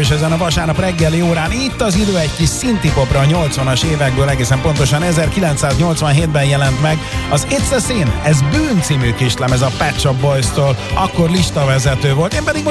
és ezen a vasárnap reggeli órán. Itt az idő egy kis szintipopra a 80-as évekből, egészen pontosan 1987-ben jelent meg az It's a Sin, ez Bűn című kislemez a Pet Shop Boys-tól, akkor listavezető volt. Én pedig